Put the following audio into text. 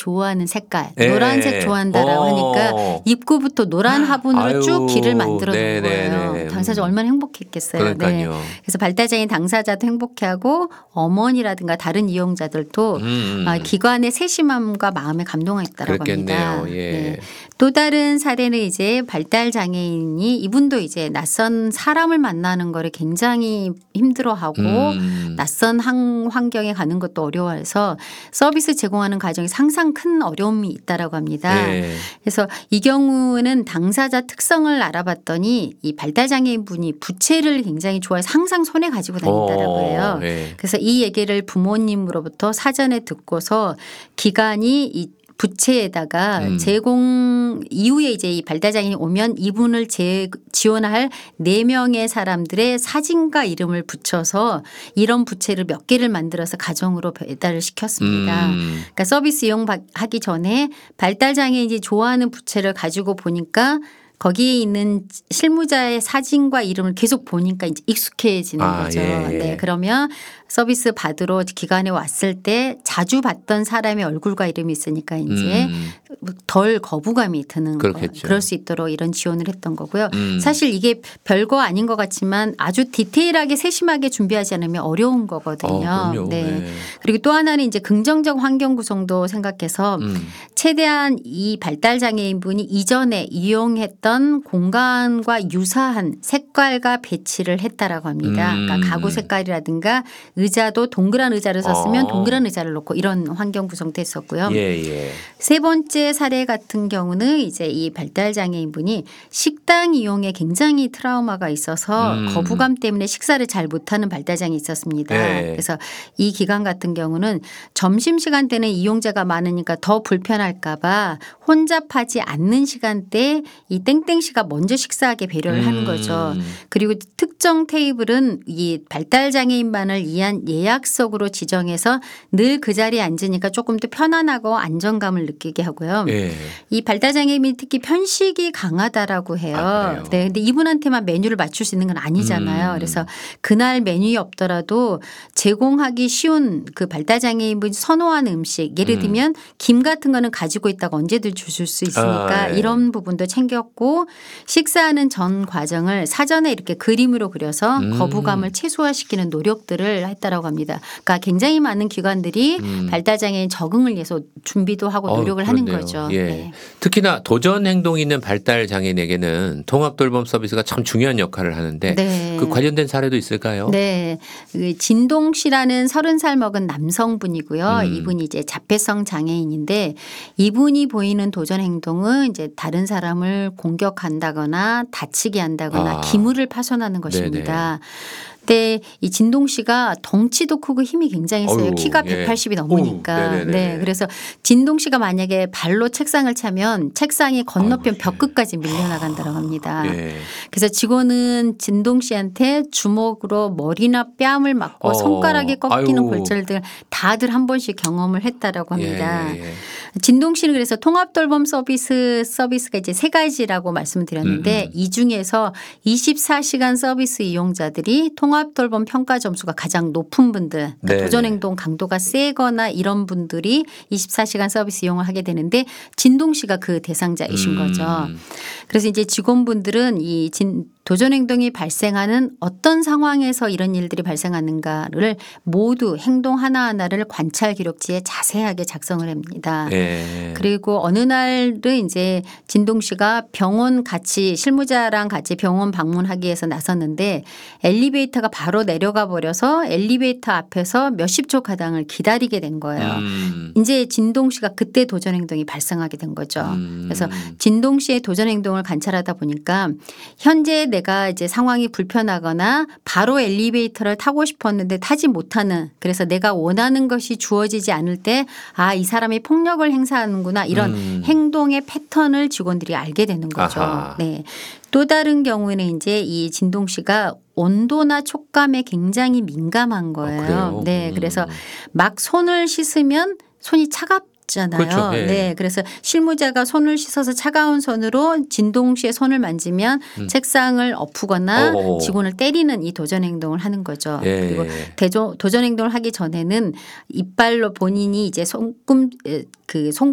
좋아하는 색깔 예. 노란색 좋아한다라고 하니까 입구부터 노란 화분으로 쭉 길을 만들어 놓은 거예요. 당사자 얼마나 행복했겠어요. 그러니까요. 네. 그래서 발달장애인 당사자도 행복해하고 어머니라든가 다른 이용자들도 기관의 세심함과 마음에 감동했다라고 합니다. 그렇겠네요. 예. 네. 또 다른 사례는 이제 발달장애인이 이분도 이제 낯선 사람을 만나는 거를 굉장히 힘들어하고 낯선 환경에 가는 것도 어려워해서 서비스 제공하는 과정에 항상 큰 어려움이 있다라고 합니다. 네. 그래서 이 경우는 당사자 특성을 알아봤더니 이 발달장애인 분이 부채를 굉장히 좋아해서 항상 손에 가지고 다닌다라고 해요. 네. 그래서 이 얘기를 부모님으로부터 사전에 듣고서 기관이 이 부채에다가 제공 이후에 이제 이 발달장애인이 오면 이분을 지원할 4명의 사람들의 사진과 이름을 붙여서 이런 부채를 몇 개를 만들어서 가정으로 배달을 시켰습니다. 그러니까 서비스 이용하기 전에 발달장애인이 좋아하는 부채를 가지고 보니까 거기에 있는 실무자의 사진과 이름을 계속 보니까 이제 익숙해지는 거죠. 예. 네, 그러면 서비스 받으러 기관에 왔을 때 자주 봤던 사람의 얼굴과 이름이 있으니까 이제 덜 거부감이 드는 거예요. 그럴 수 있도록 이런 지원을 했던 거고요. 사실 이게 별거 아닌 것 같지만 아주 디테일하게 세심하게 준비하지 않으면 어려운 거거든요. 네. 그리고 또 하나는 이제 긍정적 환경 구성도 생각해서 최대한 이 발달장애인 분이 이전에 이용했던 공간과 유사한 색깔과 배치를 했다라고 합니다. 그러니까 가구 색깔이라든가 의자도 동그란 의자를 썼으면 동그란 의자를 놓고 이런 환경 구성도 했었고요. 세 번째 사례 같은 경우는 이제 이 발달장애인 분이 식당 이용에 굉장히 트라우마가 있어서 거부감 때문에 식사를 잘 못하는 발달장애인이 있었습니다. 그래서 이 기관 같은 경우는 점심시간 때는 이용자가 많으니까 더 불편할까 봐 혼잡하지 않는 시간대에 이 땡땡 씨가 먼저 식사하게 배려를 하는 거죠. 그리고 특정 테이블은 이 발달장애인만을 위한 예약석으로 지정해서 늘 그 자리에 앉으니까 조금 더 편안하고 안정감을 느끼게 하고요. 이 발달장애인이 특히 편식이 강하다라고 해요. 네, 근데 이분한테만 메뉴를 맞출 수 있는 건 아니잖아요. 그래서 그날 메뉴에 없더라도 제공하기 쉬운 그 발달장애인분이 선호하는 음식 예를 들면 김 같은 거는 가지고 있다가 언제든 주실 수 있으니까 이런 부분도 챙겼고 식사하는 전 과정을 사전에 이렇게 그림으로 그려서 거부감을 최소화시키는 노력들을 했다라고 합니다. 그러니까 굉장히 많은 기관들이 발달장애인 적응을 위해서 준비도 하고 노력을 하는 거죠. 네. 특히나 도전 행동이 있는 발달장애인에게는 통합돌봄 서비스가 참 중요한 역할을 하는데 그 관련된 사례도 있을까요? 네. 진동 씨라는 30살 먹은 남성분이고요. 이분이 이제 자폐성 장애인인데 이분이 보이는 도전 행동은 이제 다른 사람을 공격한다거나 다치게 한다거나 기물을 파손하는 것입니다. 근데 이 진동 씨가 덩치도 크고 힘이 굉장히 세요. 키가 180이 넘으니까. 네. 그래서 진동 씨가 만약에 발로 책상을 차면 책상이 건너편 벽 끝까지 밀려나간다고 합니다. 그래서 직원은 진동 씨한테 주먹으로 머리나 뺨을 맞고 손가락이 꺾이는 골절들 다들 한 번씩 경험을 했다라고 합니다. 진동 씨는 그래서 통합돌봄 서비스가 이제 3가지라고 말씀을 드렸는데 이 중에서 24시간 서비스 이용자들이 통합돌봄 평가 점수가 가장 높은 분들 그러니까 도전행동 강도가 세거나 이런 분들이 24시간 서비스 이용을 하게 되는데 진동 씨가 그 대상자이신 거죠. 그래서 이제 직원분들은 이 도전행동이 발생하는 어떤 상황에서 이런 일들이 발생하는가를 모두 행동 하나하나를 관찰 기록지에 자세하게 작성을 합니다. 그리고 어느 날은 이제 진동 씨가 병원 같이 실무자랑 같이 병원 방문하기 위해서 나섰는데 엘리베이터가 바로 내려가 버려서 엘리베이터 앞에서 몇십 초 가량을 기다리게 된 거예요. 이제 진동 씨가 그때 도전행동이 발생하게 된 거죠. 그래서 진동 씨의 도전행동을 관찰하다 보니까 현재 내가 이제 상황이 불편하거나 바로 엘리베이터를 타고 싶었는데 타지 못하는 그래서 내가 원하는 것이 주어지지 않을 때 아, 이 사람이 폭력을 행사하는구나 이런 행동의 패턴을 직원들이 알게 되는 거죠. 네. 또 다른 경우에는 이제 이 진동 씨가 온도나 촉감에 굉장히 민감한 거예요. 네. 그래서 막 손을 씻으면 손이 차갑 잖아요. 그렇죠. 네, 그래서 실무자가 손을 씻어서 차가운 손으로 진동 씨의 손을 만지면 책상을 엎거나 직원을 때리는 이 도전 행동을 하는 거죠. 그리고 도전 행동을 하기 전에는 이빨로 본인이 이제 손